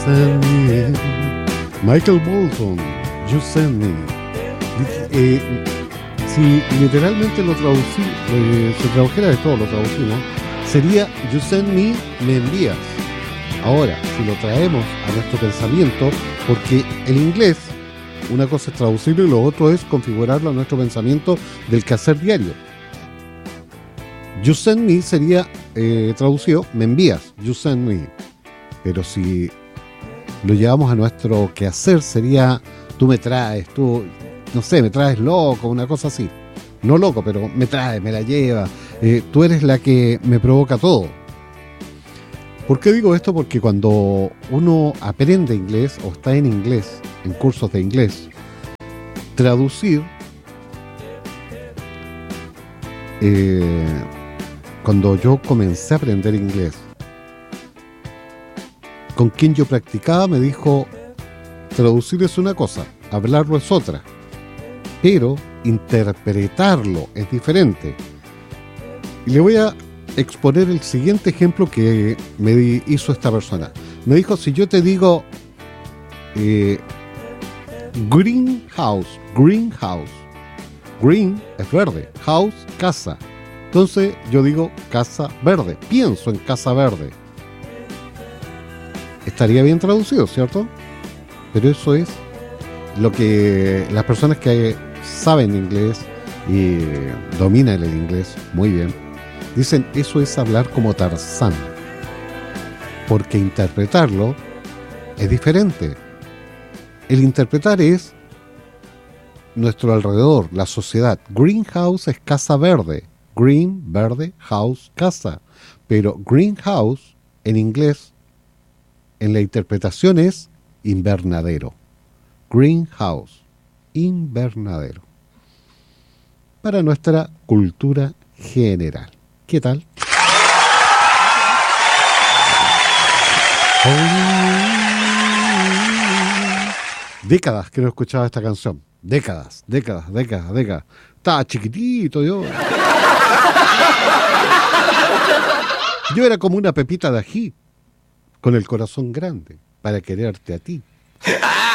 Send me. Michael Bolton, You Send Me. Si literalmente lo traducí, si tradujera de todo, lo traducimos, sería You Send Me, me envías. Ahora, si lo traemos a nuestro pensamiento, porque el inglés, una cosa es traducirlo y lo otro es configurarlo a nuestro pensamiento del quehacer diario. You Send Me sería traducido, me envías, You Send Me. Pero si lo llevamos a nuestro quehacer, sería tú me traes, tú, no sé, me traes loco, una cosa así. No loco, pero me traes, me la lleva. Tú eres la que me provoca todo. ¿Por qué digo esto? Porque cuando uno aprende inglés o está en inglés, en cursos de inglés, traducir, cuando yo comencé a aprender inglés, con quien yo practicaba me dijo, traducir es una cosa, hablarlo es otra, pero interpretarlo es diferente. Y le voy a exponer el siguiente ejemplo que me hizo esta persona. Me dijo, si yo te digo greenhouse, green es verde, house, casa. Entonces yo digo casa verde, pienso en casa verde. Estaría bien traducido, ¿cierto? Pero eso es lo que las personas que saben inglés y dominan el inglés muy bien, dicen, eso es hablar como Tarzán. Porque interpretarlo es diferente. El interpretar es nuestro alrededor, la sociedad. Greenhouse es casa verde. Green, verde, house, casa. Pero greenhouse, en inglés, en la interpretación es invernadero. Greenhouse, invernadero. Para nuestra cultura general. ¿Qué tal? Décadas que no escuchaba esta canción. Décadas. Estaba chiquitito yo. Yo era como una pepita de ají, con el corazón grande, para quererte a ti.